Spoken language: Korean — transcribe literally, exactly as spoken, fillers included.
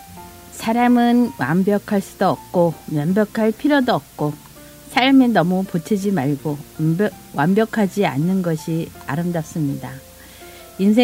사람은 완벽할 수도 없고 완벽할 필요도 없고 삶에 너무 보채지 말고 완벽, 완벽하지 않는 것이 아름답습니다. 인생